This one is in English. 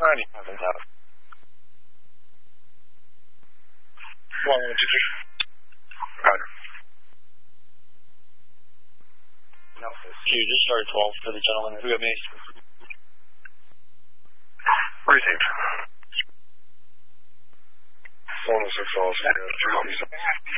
你发生他了。忘了继续。Jesus, sorry, 12 for the gentleman who got maced. Received. 106 all,